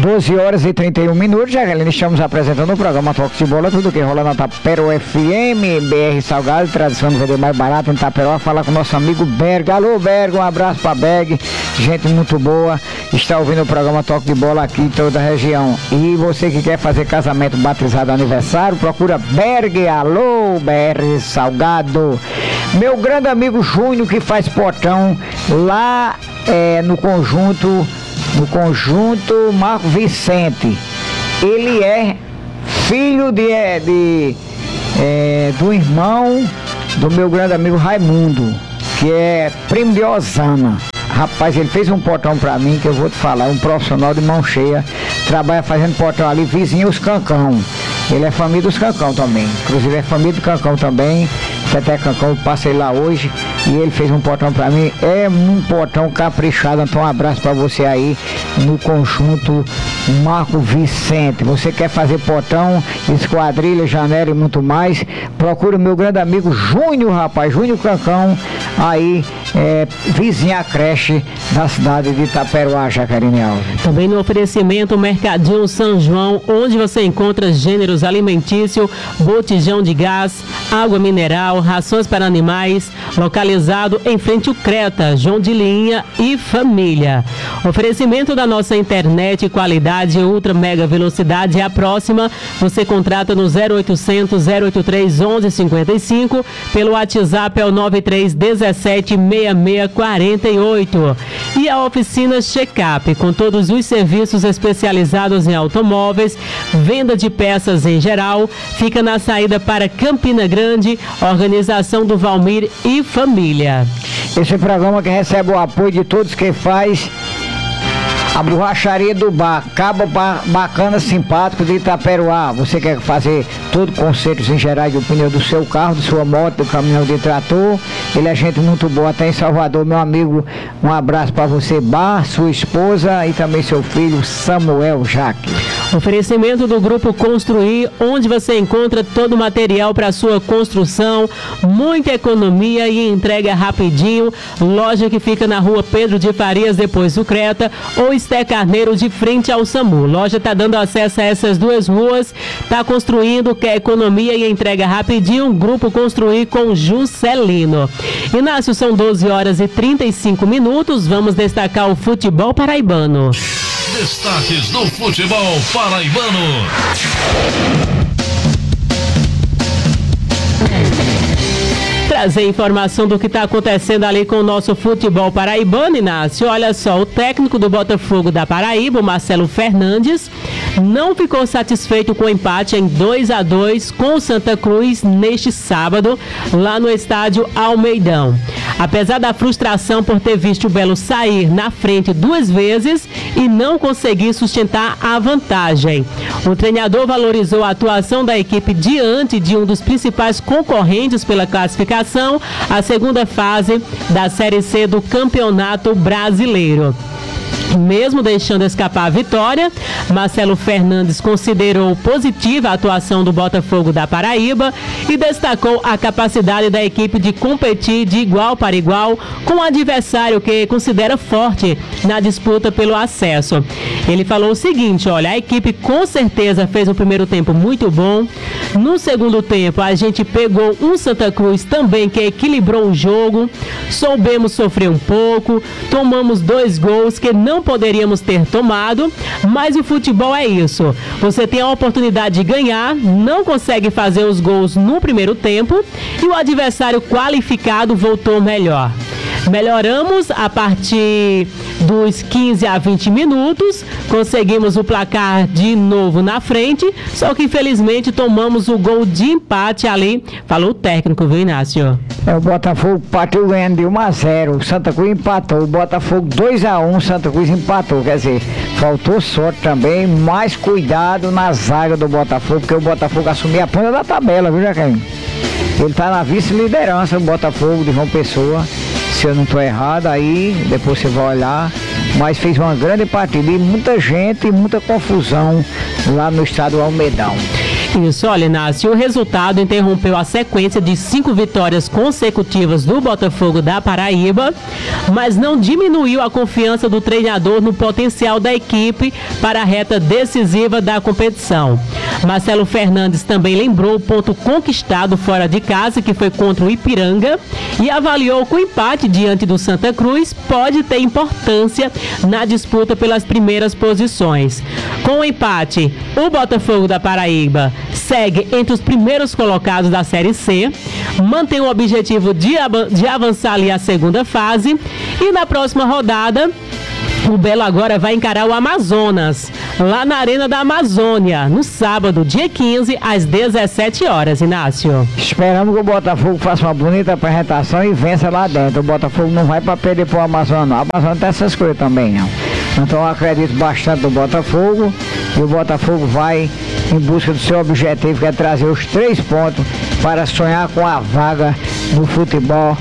12 horas e 31 minutos, Jaqueline, estamos apresentando o programa Toque de Bola, tudo que rola na Taperoá FM, BR Salgado, tradição de vender mais barato em Taperoá. Falar com o nosso amigo Berg. Alô, Berg, um abraço pra Berg, gente muito boa, está ouvindo o programa Toque de Bola aqui em toda a região. E você que quer fazer casamento, batizado, aniversário, procura Berg. Alô, BR Salgado. Meu grande amigo Júnior, que faz portão lá no conjunto Marco Vicente. Ele é filho do irmão do meu grande amigo Raimundo, que é primo de Osana. Rapaz, ele fez um portão pra mim que eu vou te falar, um profissional de mão cheia, trabalha fazendo portão ali, vizinho os Cancão. Ele é família dos Cancão também, inclusive é família do Cancão também. Teté Cancão, eu passei lá hoje e ele fez um portão pra mim, é um portão caprichado. Então um abraço pra você aí no conjunto Marco Vicente. Você quer fazer portão, esquadrilha, janela e muito mais, procura o meu grande amigo Júnior, rapaz, Júnior Cancão, aí vizinha a creche da cidade de Itaperoá, Jaqueline Alves. Também no oferecimento Mercadinho São João, onde você encontra gêneros alimentícios, botijão de gás, água mineral, rações para animais, localizado em frente ao Creta, João de Linha e família. Oferecimento da nossa internet, qualidade ultra mega velocidade é a próxima. Você contrata no 0800 083 1155, pelo WhatsApp é o 93 17 6648. E a oficina Checkup, com todos os serviços especializados em automóveis, venda de peças em geral, fica na saída para Campina Grande, organização do Valmir e família. Esse programa que recebe o apoio de todos que faz a borracharia do bar, cabo bacana, simpático de Itaperoá. Você quer fazer todo consertos em geral de pneu do seu carro, de sua moto, do caminhão de trator? Ele é gente muito boa, até em Salvador, meu amigo. Um abraço para você, Bar, sua esposa e também seu filho Samuel Jaque. Oferecimento do Grupo Construir, onde você encontra todo o material para sua construção, muita economia e entrega rapidinho. Loja que fica na rua Pedro de Farias, depois do Creta, ou Esté Carneiro, de frente ao SAMU. Loja está dando acesso a essas duas ruas, está construindo, quer economia e entrega rapidinho. Grupo Construir com Juscelino. Inácio, são 12 horas e 35 minutos, vamos destacar o futebol paraibano. Destaques do futebol paraibano. Trazer informação do que está acontecendo ali com o nosso futebol paraibano, Inácio. Olha só, o técnico do Botafogo da Paraíba, Marcelo Fernandes, não ficou satisfeito com o empate em 2-2 com o Santa Cruz neste sábado, lá no estádio Almeidão. Apesar da frustração por ter visto o Belo sair na frente duas vezes e não conseguir sustentar a vantagem, o treinador valorizou a atuação da equipe diante de um dos principais concorrentes pela classificação, a segunda fase da Série C do Campeonato Brasileiro. Mesmo deixando escapar a vitória, Marcelo Fernandes considerou positiva a atuação do Botafogo da Paraíba e destacou a capacidade da equipe de competir de igual para igual com o adversário que considera forte na disputa pelo acesso. Ele falou o seguinte: olha, a equipe com certeza fez um primeiro tempo muito bom. No segundo tempo, a gente pegou um Santa Cruz também que equilibrou o jogo, soubemos sofrer um pouco, tomamos 2 gols que não poderíamos ter tomado, mas o futebol é isso. Você tem a oportunidade de ganhar, não consegue fazer os gols no primeiro tempo e o adversário qualificado voltou melhor. Melhoramos a partir dos 15 a 20 minutos, conseguimos o placar de novo na frente, só que infelizmente tomamos o gol de empate ali, falou o técnico, viu, Inácio? O Botafogo partiu ganhando de 1-0, o Santa Cruz empatou, o Botafogo 2-1, Santa Cruz empatou, quer dizer, faltou sorte também, mais cuidado na zaga do Botafogo, porque o Botafogo assumiu a ponta da tabela, viu, Jaqueline? Ele tá na vice-liderança, o Botafogo de João Pessoa. Se eu não estou errado, aí depois você vai olhar, mas fez uma grande partida e muita gente, muita confusão lá no estado Almeidão. Isso, olha, Inácio, o resultado interrompeu a sequência de 5 vitórias consecutivas do Botafogo da Paraíba, mas não diminuiu a confiança do treinador no potencial da equipe para a reta decisiva da competição. Marcelo Fernandes também lembrou o ponto conquistado fora de casa, que foi contra o Ipiranga, e avaliou que o empate diante do Santa Cruz pode ter importância na disputa pelas primeiras posições. Com o empate, o Botafogo da Paraíba segue entre os primeiros colocados da Série C, mantém o objetivo de avançar ali a segunda fase, e na próxima rodada o Belo agora vai encarar o Amazonas, lá na Arena da Amazônia, no sábado, dia 15, às 17 horas, Inácio. Esperamos que o Botafogo faça uma bonita apresentação e vença lá dentro. O Botafogo não vai para perder pro Amazonas, não. O Amazonas tem essas coisas também, não. Então eu acredito bastante no Botafogo, e o Botafogo vai em busca do seu objetivo, que é trazer os 3 pontos para sonhar com a vaga no futebol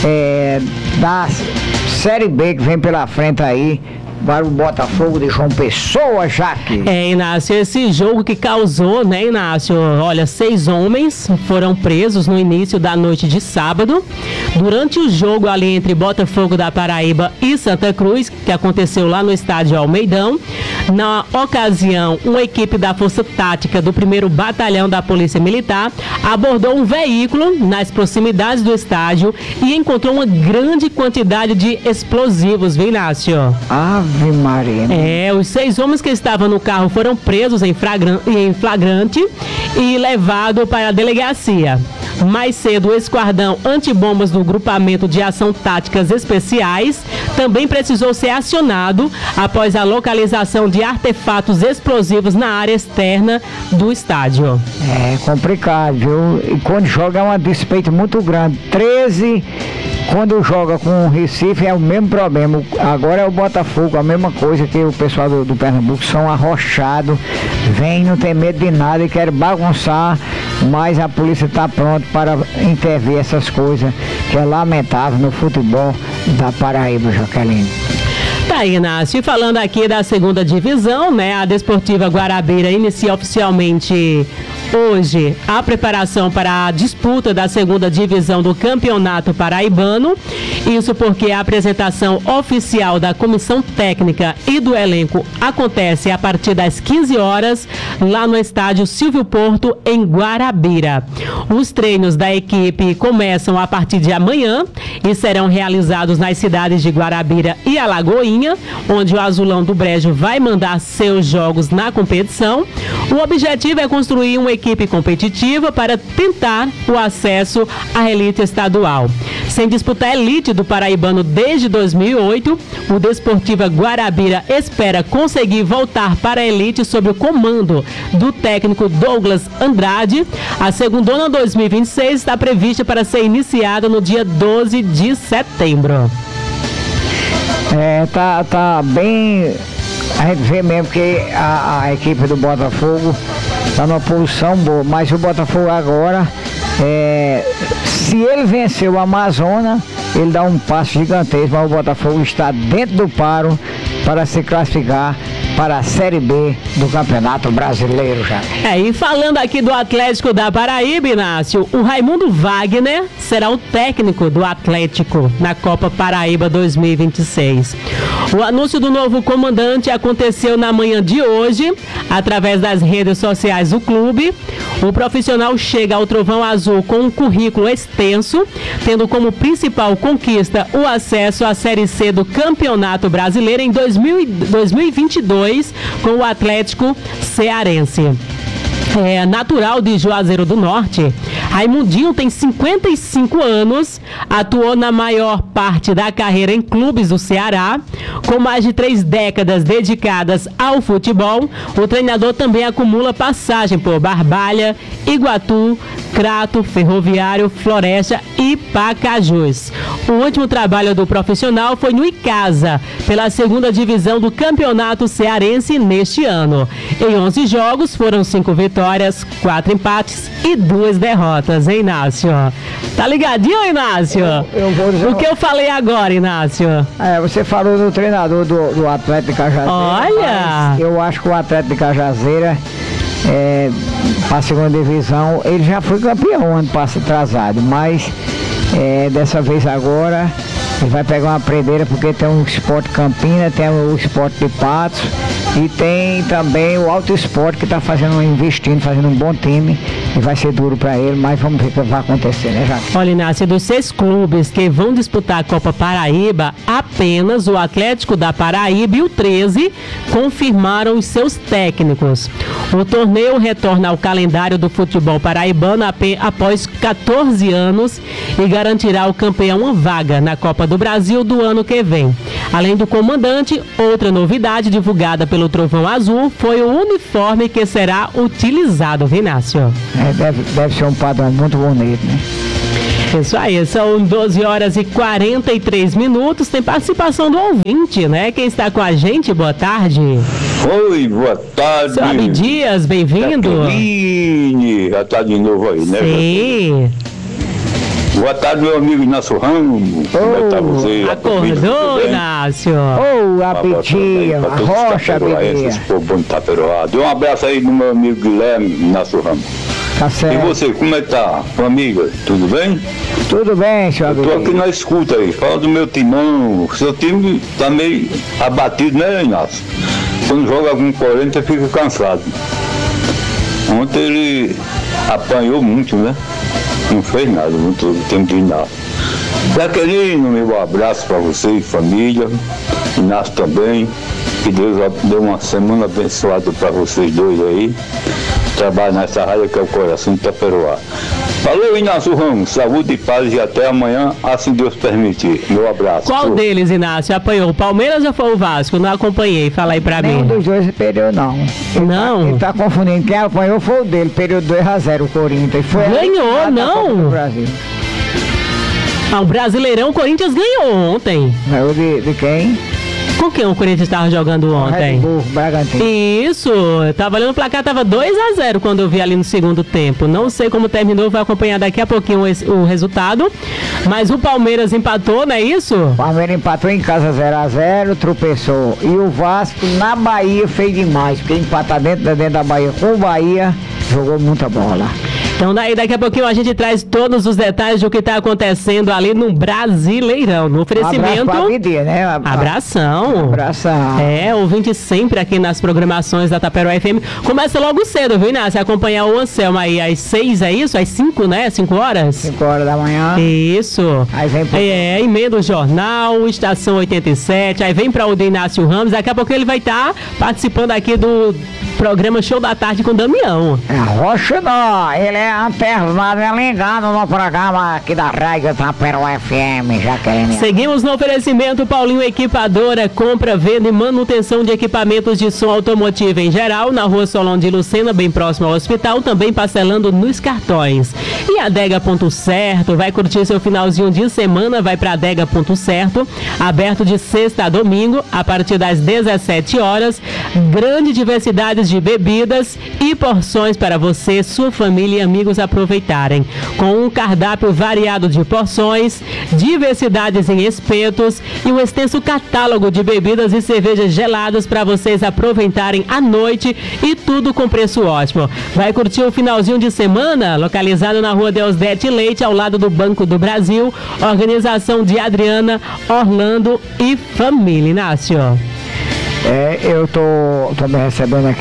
da Série B que vem pela frente aí, para o Botafogo de João Pessoa, Jaque. Inácio, esse jogo que causou, né, Inácio? Olha, 6 homens foram presos no início da noite de sábado. Durante o jogo ali entre Botafogo da Paraíba e Santa Cruz, que aconteceu lá no estádio Almeidão, na ocasião, uma equipe da Força Tática do 1º Batalhão da Polícia Militar abordou um veículo nas proximidades do estádio e encontrou uma grande quantidade de explosivos, viu, Inácio? Ave Maria. Os 6 homens que estavam no carro foram presos em flagrante e levados para a delegacia. Mais cedo, o esquadrão antibombas do Grupamento de Ação Táticas Especiais também precisou ser acionado após a localização de artefatos explosivos na área externa do estádio. É complicado, viu? E quando joga é uma despeito muito grande. 13, quando joga com o Recife é o mesmo problema. Agora é o Botafogo, a mesma coisa, que o pessoal do Pernambuco são arrochados, vem, não tem medo de nada e quer bagunçar, mas a polícia está pronta para intervir essas coisas, que é lamentável no futebol da Paraíba, Jaqueline. Tá aí, Inácio. E falando aqui da segunda divisão, né? A Desportiva Guarabira inicia oficialmente hoje a preparação para a disputa da segunda divisão do Campeonato Paraibano. Isso porque a apresentação oficial da comissão técnica e do elenco acontece a partir das 15 horas lá no estádio Silvio Porto, em Guarabira. Os treinos da equipe começam a partir de amanhã e serão realizados nas cidades de Guarabira e Alagoinha, onde o Azulão do Brejo vai mandar seus jogos na competição. O objetivo é construir uma equipe competitiva para tentar o acesso à elite estadual. Sem disputar a elite do Paraibano desde 2008, o Desportiva Guarabira espera conseguir voltar para a elite sob o comando do técnico Douglas Andrade. A segundona 2026 está prevista para ser iniciada no dia 12 de setembro. Tá bem. A gente vê mesmo que a equipe do Botafogo está numa posição boa, mas o Botafogo agora, se ele vencer o Amazonas, ele dá um passo gigantesco, mas o Botafogo está dentro do paro para se classificar para a Série B do Campeonato Brasileiro, já. E falando aqui do Atlético da Paraíba, Inácio, o Raimundo Wagner será o técnico do Atlético na Copa Paraíba 2026. O anúncio do novo comandante aconteceu na manhã de hoje, através das redes sociais do clube. O profissional chega ao Trovão Azul com um currículo extenso, tendo como principal conquista o acesso à Série C do Campeonato Brasileiro em 2022 com o Atlético Cearense. Natural de Juazeiro do Norte, Raimundinho tem 55 anos, atuou na maior parte da carreira em clubes do Ceará, com mais de 3 décadas dedicadas ao futebol. O treinador também acumula passagem por Barbalha, Iguatu, Crato, Ferroviário, Floresta e Pacajus. O último trabalho do profissional foi no Icasa, pela segunda divisão do Campeonato Cearense neste ano. Em 11 jogos, foram 5 vitórias, 4 empates e 2 derrotas, hein, Inácio? Tá ligadinho, Inácio? Eu vou dizer o que eu falei agora, Inácio? Você falou do treinador do Atlético de Cajazeira. Olha! Eu acho que o Atlético de Cajazeira para a segunda divisão. Ele já foi campeão ano passado atrasado, mas dessa vez agora ele vai pegar uma prendeira, porque tem o Sport Campina, tem o Sport de Patos e tem também o Alto Esporte, que está investindo, fazendo um bom time, e vai ser duro para ele, mas vamos ver o que vai acontecer, né, Jaque? Olha, Inácio, dos 6 clubes que vão disputar a Copa Paraíba, apenas o Atlético da Paraíba e o 13 confirmaram os seus técnicos. O torneio retorna ao calendário do futebol paraibano após 14 anos e garantirá ao campeão uma vaga na Copa do Brasil do ano que vem. Além do comandante, outra novidade divulgada pelo Trovão Azul foi o uniforme que será utilizado, Vinácio. Deve ser um padrão muito bonito, né? Isso aí, são 12 horas e 43 minutos. Tem participação do ouvinte, né? Quem está com a gente, boa tarde. Oi, boa tarde. Seu Abdias, bem-vindo. Já tá de novo aí, né? Sim. Boa tarde, meu amigo Inácio Ramos. Como é que tá você? Acordou, Inácio? Ô, Abidia, a rocha, Abidia. Esse povo bom de Taperoá. Dê um abraço aí do meu amigo Guilherme Inácio Ramos. Tá certo. E você, como é que tá, família? Tudo bem? Tudo bem, senhor Eu tô Abidia. aqui na escuta aí. Fala do meu timão. O seu time tá meio abatido, né, Inácio? Quando joga algum 40, fica cansado. Ontem ele apanhou muito, né? Não fez nada, não tem de nada. Jaqueline, meu abraço para você e família. Inácio também. Que Deus dê uma semana abençoada para vocês dois aí. Trabalho nessa rádio que é o coração de Taperoá. Falou, Inácio Ramos. Saúde e paz e até amanhã, assim Deus permitir. Meu abraço. Qual deles, Inácio, apanhou? O Palmeiras ou foi o Vasco? Não acompanhei, fala aí pra Nenhum mim. dos dois perdeu, não. Não? Ele tá confundindo. Quem apanhou foi o dele, perdeu 2-0 o Corinthians. Foi Ganhou, eliminado da não? Copa do Brasil. Ah, o Brasileirão, o Corinthians ganhou ontem. Ganhou de quem? Com quem o Corinthians estava jogando Red ontem? Bull, Bragantino. Isso, eu tava olhando o placar, tava 2-0 quando eu vi ali no segundo tempo. Não sei como terminou, vai acompanhar daqui a pouquinho o resultado. Mas o Palmeiras empatou, não é isso? O Palmeiras empatou em casa 0-0, tropeçou. E o Vasco na Bahia fez demais, porque empatar dentro da Bahia com o Bahia, jogou muita bola. Então daí daqui a pouquinho a gente traz todos os detalhes do que está acontecendo ali no Brasileirão. No oferecimento. Abraço pra Abidia, né? Abração. Abração. Ouvinte sempre aqui nas programações da Taperoá FM. Começa logo cedo, viu, Inácio? Acompanhar o Anselmo aí às 6, é isso? Às 5, né? 5 horas? 5 horas da manhã. Isso. Aí vem pro... Emenda o jornal, Estação 87, aí vem para o Inácio Ramos. Daqui a pouco ele vai estar participando aqui do programa Show da Tarde com o Damião. Rocha não, ele é anternado, é ligado no programa aqui da Rádio Taperoá FM, Jaqueline. Seguimos no oferecimento Paulinho Equipadora, compra, venda e manutenção de equipamentos de som automotivo em geral, na rua Solon de Lucena, bem próximo ao hospital, também parcelando nos cartões. E Adega Ponto Certo, vai curtir seu finalzinho de semana, vai para Adega Ponto Certo, aberto de sexta a domingo, a partir das 17 horas, grande diversidade de bebidas e porções para você, sua família e amigos aproveitarem. Com um cardápio variado de porções, diversidades em espetos e um extenso catálogo de bebidas e cervejas geladas para vocês aproveitarem à noite e tudo com preço ótimo. Vai curtir o finalzinho de semana, localizado na rua Deusdete Leite, ao lado do Banco do Brasil, organização de Adriana, Orlando e família. Inácio. Eu tô também recebendo aqui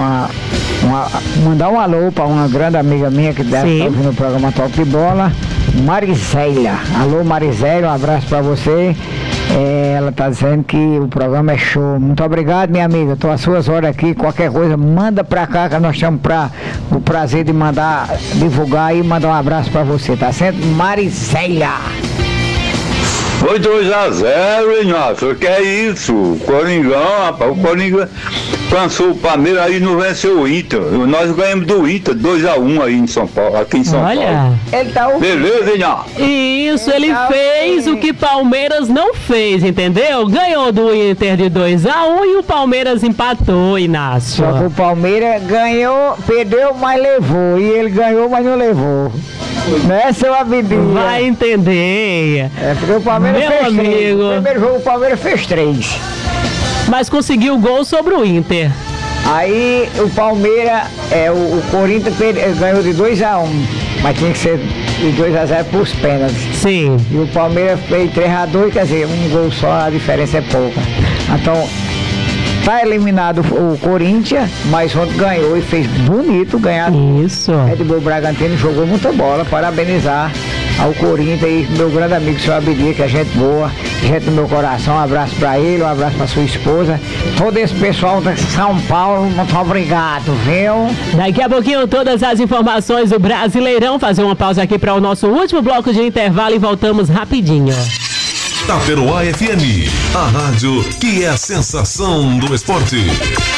mandar um alô para uma grande amiga minha que deve estar ouvindo o programa Toque de Bola, Marizélia. Alô, Marizélia, um abraço para você. Ela tá dizendo que o programa é show. Muito obrigado, minha amiga. Estou às suas horas aqui. Qualquer coisa, manda para cá que nós estamos o prazer de divulgar e mandar um abraço para você, tá certo? Marizélia. Foi 2-0, Inácio, que é isso? Coringão, rapaz, o Coringão cansou o Palmeiras aí, não venceu o Inter. Nós ganhamos do Inter 2-1 aí em São Paulo, aqui em São Paulo. Ele tá Beleza, Inácio? Isso, ele fez o que Palmeiras não fez, entendeu? Ganhou do Inter de 2-1 e o Palmeiras empatou, Inácio. Só que o Palmeiras ganhou, perdeu, mas levou. E ele ganhou, mas não levou. Não é, seu Abidinha? Vai entender. Porque o Palmeiras Meu fez amigo. 3. No primeiro jogo o Palmeiras fez 3. Mas conseguiu o gol sobre o Inter. Aí o Palmeiras, o Corinthians ganhou de 2-1, mas tinha que ser de 2-0 por pênaltis. Sim. E o Palmeiras fez 3-2, quer dizer, um gol só, a diferença é pouca. Então, tá eliminado o Corinthians, mas ontem ganhou e fez bonito ganhar. Isso. Red Bull Bragantino jogou muita bola, parabenizar ao Corinthians e meu grande amigo, seu Abidia, que é gente boa, gente do meu coração, um abraço pra ele, um abraço pra sua esposa, todo esse pessoal de São Paulo, muito obrigado, viu? Daqui a pouquinho todas as informações do Brasileirão, fazer uma pausa aqui para o nosso último bloco de intervalo e voltamos rapidinho. Taperoá FM, a rádio que é a sensação do esporte.